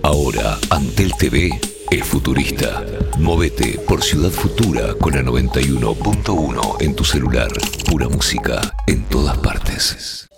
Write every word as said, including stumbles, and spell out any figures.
Ahora, Antel T V es futurista. Movete por Ciudad Futura con la noventa y uno punto uno en tu celular. Pura música en todas partes.